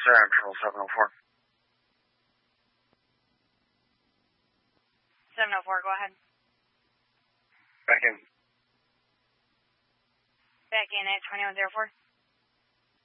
Central 704. 704, go ahead. Back in. Back in at 2104.